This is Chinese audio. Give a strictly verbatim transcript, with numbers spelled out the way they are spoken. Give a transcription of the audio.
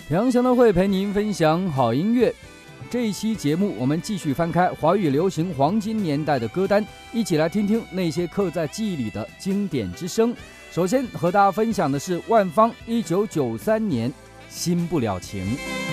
杨翔的会陪您分享好音乐。这一期节目，我们继续翻开华语流行黄金年代的歌单，一起来听听那些刻在记忆里的经典之声。首先和大家分享的是万芳一九九三年《新不了情》。